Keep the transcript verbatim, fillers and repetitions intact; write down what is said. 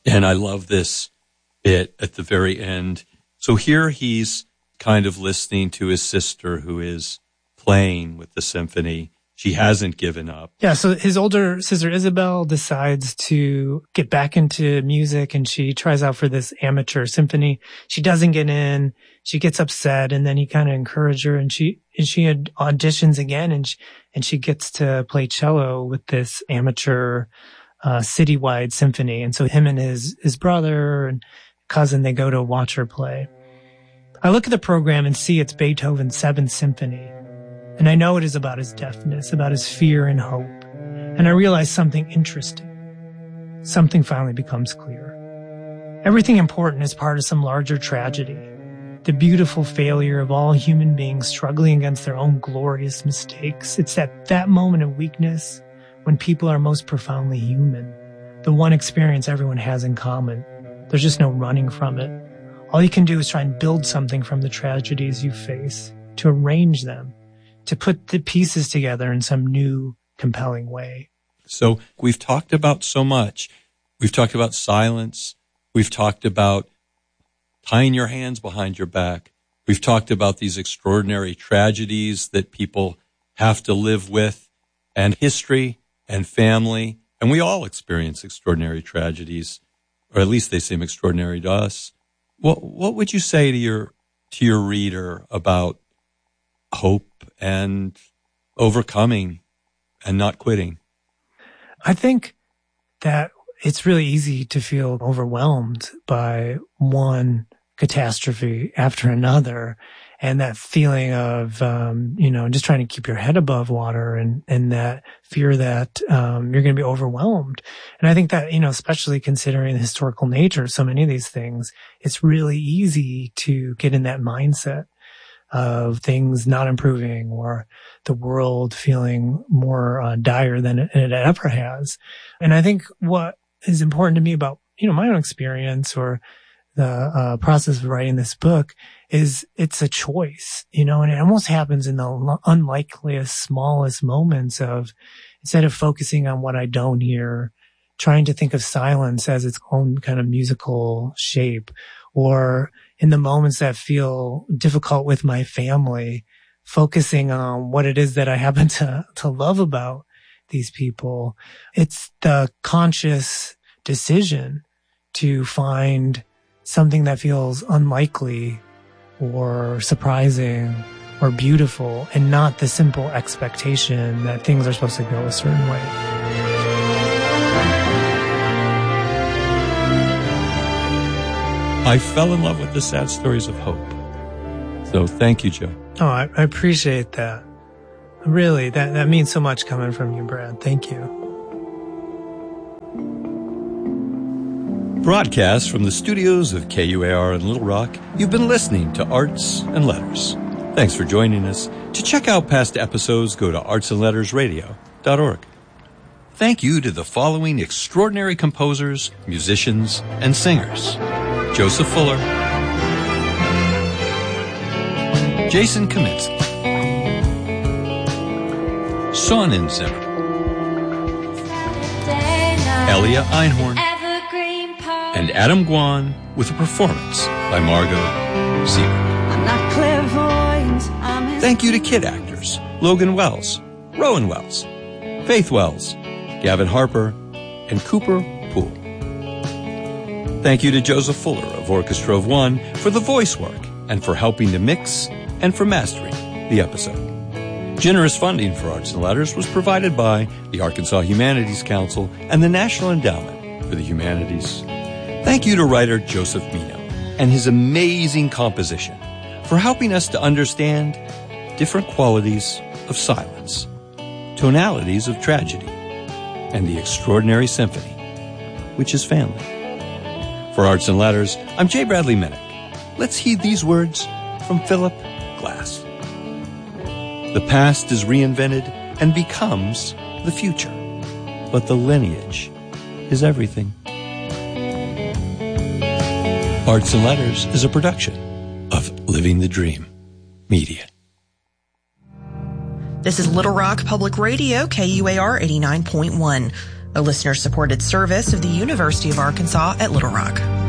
And I love this bit at the very end. So here he's kind of listening to his sister who is playing with the symphony. She hasn't given up. Yeah, so his older sister Isabel decides to get back into music, and she tries out for this amateur symphony. She doesn't get in. She gets upset, and then he kind of encourages her, and she and she had auditions again, and she, and she gets to play cello with this amateur uh, citywide symphony. And so him and his his brother and cousin, they go to watch her play. I look at the program and see it's Beethoven's Seventh Symphony. And I know it is about his deafness, about his fear and hope. And I realize something interesting. Something finally becomes clear. Everything important is part of some larger tragedy. The beautiful failure of all human beings struggling against their own glorious mistakes. It's at that moment of weakness when people are most profoundly human. The one experience everyone has in common. There's just no running from it. All you can do is try and build something from the tragedies you face, to arrange them, to put the pieces together in some new, compelling way. So we've talked about so much. We've talked about silence. We've talked about tying your hands behind your back. We've talked about these extraordinary tragedies that people have to live with, and history and family. And we all experience extraordinary tragedies, or at least they seem extraordinary to us. What, what would you say to your, to your reader about hope and overcoming and not quitting? I think that it's really easy to feel overwhelmed by one catastrophe after another, and that feeling of, um, you know, just trying to keep your head above water, and, and that fear that um, you're going to be overwhelmed. And I think that, you know, especially considering the historical nature of so many of these things, it's really easy to get in that mindset of things not improving, or the world feeling more uh, dire than it, it ever has. And I think what is important to me about, you know, my own experience or the uh, process of writing this book is it's a choice, you know, and it almost happens in the unlikeliest, smallest moments of, instead of focusing on what I don't hear, trying to think of silence as its own kind of musical shape, or in the moments that feel difficult with my family, focusing on what it is that I happen to, to love about these people. It's the conscious decision to find something that feels unlikely or surprising or beautiful, and not the simple expectation that things are supposed to go a certain way. I fell in love with the sad stories of hope. So thank you, Joe. Oh, I, I appreciate that. Really, that, that means so much coming from you, Brad. Thank you. Broadcast from the studios of K U A R in Little Rock, you've been listening to Arts and Letters. Thanks for joining us. To check out past episodes, go to arts and letters radio dot org. Thank you to the following extraordinary composers, musicians, and singers: Joseph Fuller, Jason Kaminsky, Sonnenzimmer, Elia Einhorn, and Adam Guan, with a performance by Margot Siebert. Thank you to kid actors Logan Wells, Rowan Wells, Faith Wells, Gavin Harper, and Cooper Poole. Thank you to Joseph Fuller of Orchestra of One for the voice work and for helping to mix and for mastering the episode. Generous funding for Arts and Letters was provided by the Arkansas Humanities Council and the National Endowment for the Humanities. Thank you to writer Joseph Mino and his amazing composition for helping us to understand different qualities of silence, tonalities of tragedy, and the extraordinary symphony, which is family. For Arts and Letters, I'm J. Bradley Minnick. Let's heed these words from Philip Glass. The past is reinvented and becomes the future, but the lineage is everything. Arts and Letters is a production of Living the Dream Media. This is Little Rock Public Radio, K U A R eighty-nine point one. a listener-supported service of the University of Arkansas at Little Rock.